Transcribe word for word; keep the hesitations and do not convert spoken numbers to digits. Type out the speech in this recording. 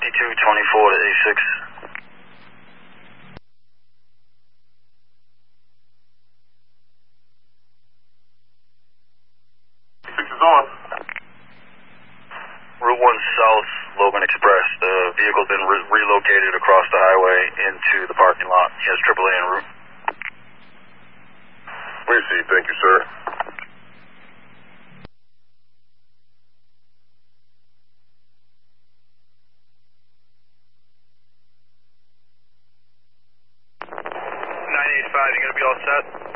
twenty-two twenty-four to A six. six is on. Route one South, Logan Express. The vehicle's been re relocated across the highway into the parking lot. He has triple A en route. Receive, thank you, sir. nine eight five, you gonna be all set?